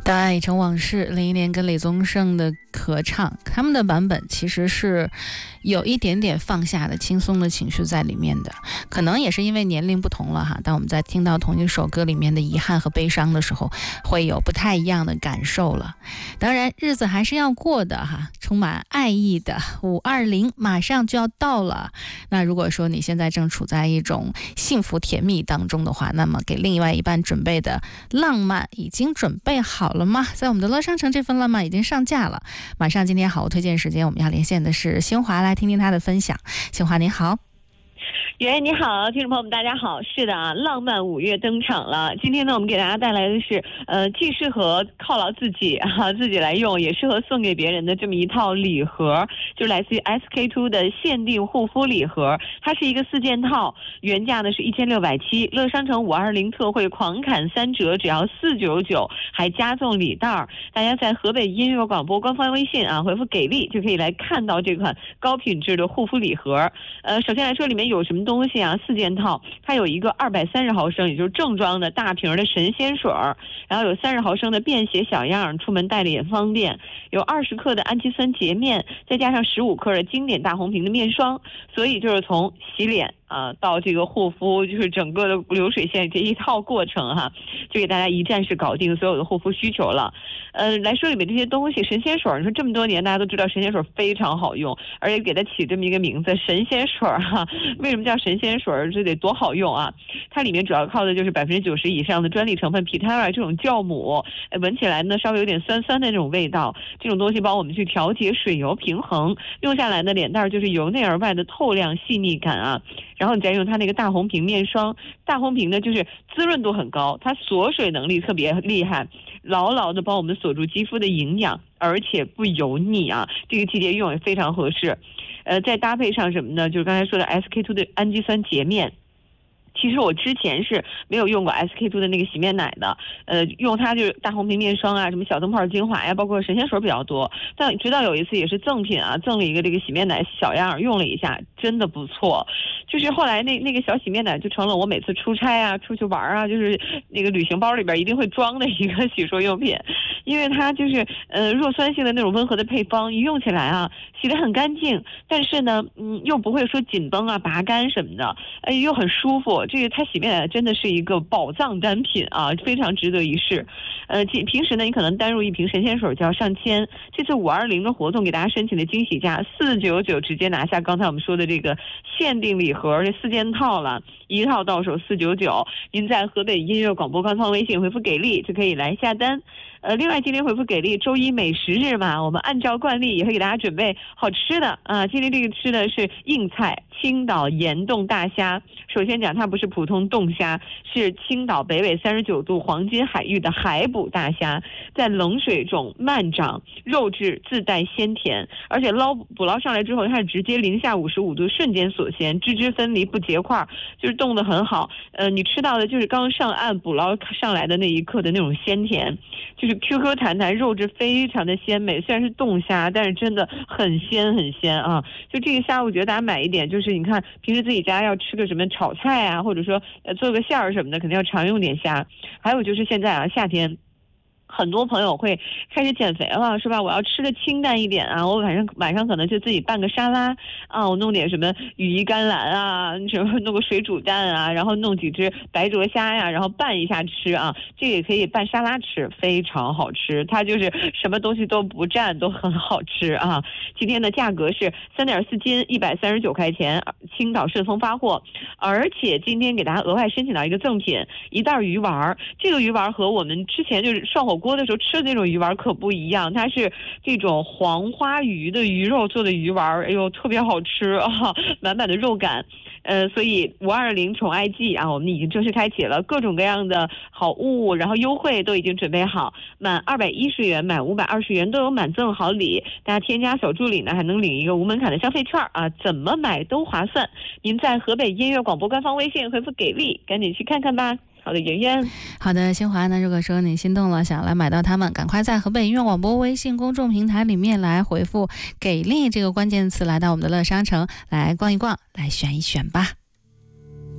大爱已成往事，林忆莲跟李宗盛的合唱，他们的版本其实是有一点点放下的轻松的情绪在里面的，可能也是因为年龄不同了哈。当我们在听到同一首歌里面的遗憾和悲伤的时候，会有不太一样的感受了。当然，日子还是要过的哈，充满爱意的520马上就要到了。那如果说你现在正处在一种幸福甜蜜当中的话，那么给另外一半准备的浪漫已经准备好了吗？在我们的乐商城，这份浪漫已经上架了。马上今天好物推荐时间，我们要连线的是新华，来听听他的分享。新华您好。 袁你好，听众朋友们大家好。是的啊，浪漫5月登场了。今天呢，我们给大家带来的是既适合犒劳自己自己来用，也适合送给别人的这么一套礼盒，就来自于 SK2 的限定护肤礼盒。它是一个4件套，原价呢是1670，乐商城520特惠狂砍3折，只要499，还加送礼袋。大家在河北音乐广播官方微信回复给力就可以来看到这款高品质的护肤礼盒。首先来说里面有什么东西啊？4件套，它有一个230毫升，也就是正装的大瓶的神仙水，然后有30毫升的便携小样，出门带了也方便，有20克的氨基酸洁面，再加上15克的经典大红瓶的面霜，所以就是从洗脸到这个护肤，就是整个的流水线这一套过程就给大家一站式搞定所有的护肤需求了。来说里面这些东西，神仙水，你说这么多年大家都知道神仙水非常好用，而且给它起这么一个名字神仙水为什么叫神仙水？这得多好用啊！它里面主要靠的就是90%以上的专利成分 Pitara 这种酵母，闻起来呢稍微有点酸酸的那种味道，这种东西帮我们去调节水油平衡，用下来呢脸蛋就是由内而外的透亮细腻感然后你再用它那个大红瓶面霜，大红瓶呢就是滋润度很高，它锁水能力特别厉害，牢牢的帮我们锁住肌肤的营养，而且不油腻这个季节用也非常合适。再搭配上什么呢？就是刚才说的 SK2 的氨基酸洁面。其实我之前是没有用过 SK2 的那个洗面奶的，用它就是大红瓶面霜什么小灯泡精华包括神仙水比较多。但直到有一次也是赠品赠了一个这个洗面奶小样，用了一下，真的不错。就是后来那个小洗面奶就成了我每次出差出去玩就是那个旅行包里边一定会装的一个洗漱用品，因为它就是弱酸性的那种温和的配方，一用起来洗得很干净，但是呢又不会说紧绷拔干什么的，又很舒服。这个它洗面奶真的是一个宝藏单品非常值得一试。平时呢你可能单入一瓶神仙水就要上千，这次520的活动给大家申请的惊喜价499，直接拿下刚才我们说的这个限定礼盒，这4件套了，一套到手499。您在河北音乐广播官方微信回复给力就可以来下单。另外今天回复给力，周一美食日嘛，我们按照惯例也会给大家准备好吃的今天这个吃的是硬菜，青岛盐冻大虾。首先讲它不是普通冻虾，是青岛北纬39度黄金海域的海捕大虾，在冷水中慢长，肉质自带鲜甜，而且捕捞上来之后它是直接零下55度瞬间锁鲜，汁汁分离不结块，就是冻得很好。你吃到的就是刚上岸捕捞上来的那一刻的那种鲜甜，就是 QQ 弹弹，肉质非常的鲜美。虽然是冻虾，但是真的很鲜很鲜就这个虾我觉得大家买一点，就是你看平时自己家要吃个什么炒菜或者说做个馅儿什么的，肯定要常用点虾。还有就是现在夏天很多朋友会开始减肥了，是吧？我要吃的清淡一点我晚上可能就自己拌个沙拉我弄点什么羽衣甘蓝什么弄个水煮蛋然后弄几只白灼虾然后拌一下吃这个也可以拌沙拉吃，非常好吃。它就是什么东西都不占，都很好吃今天的价格是3.4斤139块钱，青岛顺丰发货。而且今天给大家额外申请到一个赠品，一袋鱼丸。这个鱼丸和我们之前就是涮火锅的时候吃的那种鱼丸可不一样，它是这种黄花鱼的鱼肉做的鱼丸，特别好吃满满的肉感。所以520宠爱季我们已经正式开启了，各种各样的好物，然后优惠都已经准备好，满210元满520元都有满赠好礼。大家添加小助理呢还能领一个无门槛的消费券怎么买都划算。您在河北音乐广播官方微信回复给力，赶紧去看看吧。好的，圆圆。 好的，新华呢，如果说你心动了，想来买到它们，赶快在河北音乐广播微信公众平台里面来回复给力这个关键词，来到我们的乐商城来逛一逛，来选一选吧。